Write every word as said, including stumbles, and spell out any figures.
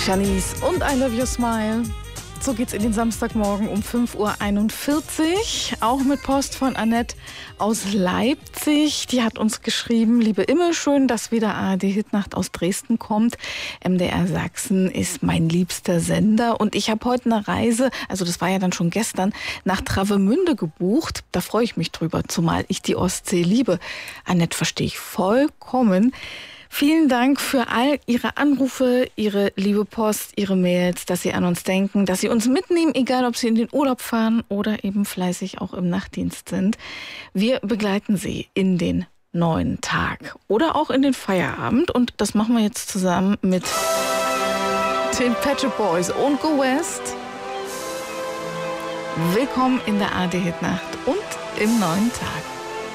Janice und I Love Your Smile. So geht's in den Samstagmorgen um fünf Uhr einundvierzig. Auch mit Post von Annette aus Leipzig. Die hat uns geschrieben: Liebe Imme, schön, dass wieder A R D Hitnacht aus Dresden kommt. M D R Sachsen ist mein liebster Sender. Und ich habe heute eine Reise, also das war ja dann schon gestern, nach Travemünde gebucht. Da freue ich mich drüber, zumal ich die Ostsee liebe. Annette, verstehe ich vollkommen. Vielen Dank für all Ihre Anrufe, Ihre liebe Post, Ihre Mails, dass Sie an uns denken, dass Sie uns mitnehmen, egal ob Sie in den Urlaub fahren oder eben fleißig auch im Nachtdienst sind. Wir begleiten Sie in den neuen Tag oder auch in den Feierabend, und das machen wir jetzt zusammen mit den Pet Shop Boys und Go West. Willkommen in der A R D Hitnacht und im neuen Tag.